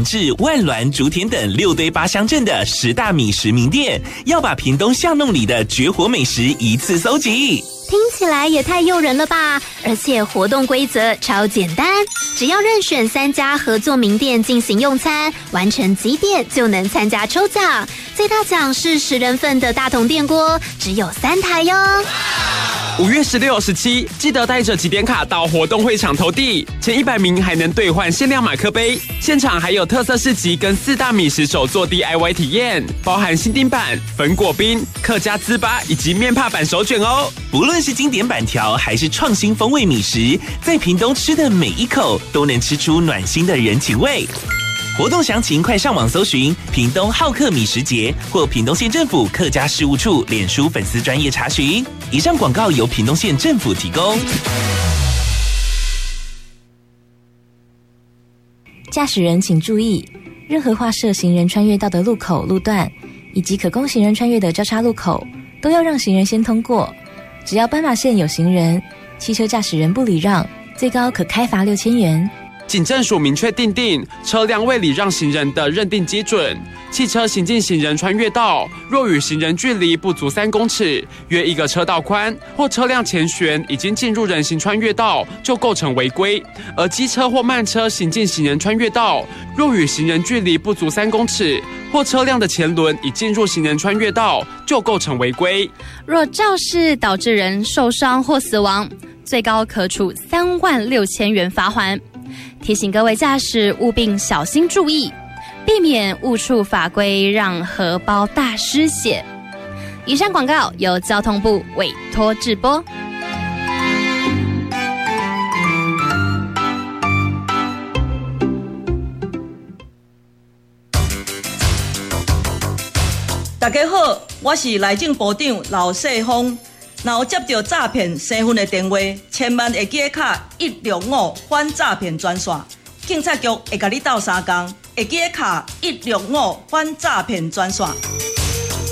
长治、万峦、竹田等6堆8乡镇的10大米食名店，要把屏东巷弄里的绝活美食一次搜集。 听起来也太诱人了吧！而且活动规则超简单，只要任选3家合作名店进行用餐，完成集点就能参加抽奖。最大奖是10人份的大同电锅，只有3台哟。 5月16、17，记得带着集点卡到活动会场投递，前100名还能兑换限量马克杯。现场还有特色市集跟4大米食手作 DIY 体验，包含新丁板、粉果冰、客家糍粑以及面帕板手卷哦。 不论是经典板条还是创新风味米食，在屏东吃的每一口都能吃出暖心的人情味。活动详情快上网搜寻屏东好客米食节或屏东县政府客家事务处脸书粉丝专页查询。以上广告由屏东县政府提供。 驾驶人请注意，任何划设行人穿越道的路口、路段，以及可供行人穿越的交叉路口，都要让行人先通过。只要斑马线有行人，汽车驾驶人不礼让，最高可开罚6000元。 警政署明确订定车辆未礼让行人的认定基准，汽车行进行人穿越道，若与行人距离不足3公尺，约1个车道宽，或车辆前悬已经进入人行穿越道，就构成违规；而机车或慢车行进行人穿越道，若与行人距离不足3公尺，或车辆的前轮已进入行人穿越道，就构成违规。 若肇事导致人受伤或死亡，最高可处36000元罚锾。提醒各位驾驶务并小心注意，避免误触法规，让荷包大失血。以上广告由交通部委托制播。 大家好，我是内政部长刘世峰。若有接到诈骗身份的电话，千万会记得卡165反诈骗专线，警察局会甲你斗3工，会记得卡165反诈骗专线。